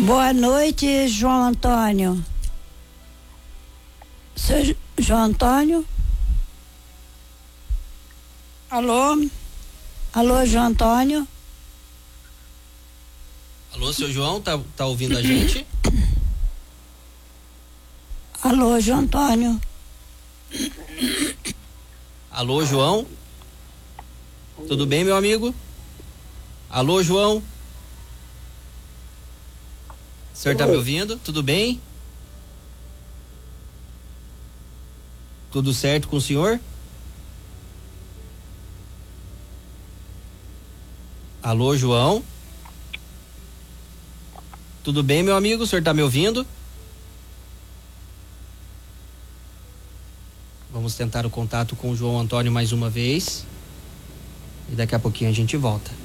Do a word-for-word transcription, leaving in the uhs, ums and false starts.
Boa noite, João Antônio. Seu João Antônio? Alô? Alô, João Antônio? Alô, seu João, tá, tá ouvindo a gente? Alô, João Antônio? Alô, João? Tudo bem, meu amigo? Alô, João? O senhor tá me ouvindo? Tudo bem? Tudo certo com o senhor? Alô, João? Tudo bem, meu amigo? O senhor tá me ouvindo? Vamos tentar o contato com o João Antônio mais uma vez. E daqui a pouquinho a gente volta.